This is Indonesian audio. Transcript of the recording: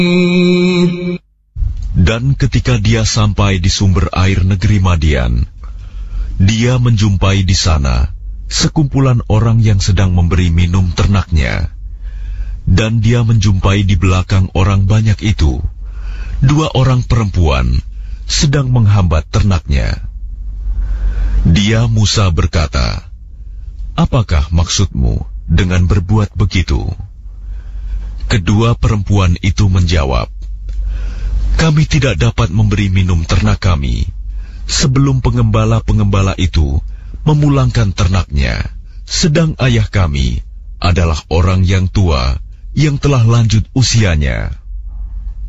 Dan ketika dia sampai di sumber air negeri Madian, dia menjumpai di sana sekumpulan orang yang sedang memberi minum ternaknya. Dan dia menjumpai di belakang orang banyak itu 2 orang perempuan sedang menghambat ternaknya. Dia Musa berkata, "Apakah maksudmu dengan berbuat begitu?" Kedua perempuan itu menjawab, "Kami tidak dapat memberi minum ternak kami sebelum pengembala-pengembala itu memulangkan ternaknya, sedang ayah kami adalah orang yang tua yang telah lanjut usianya."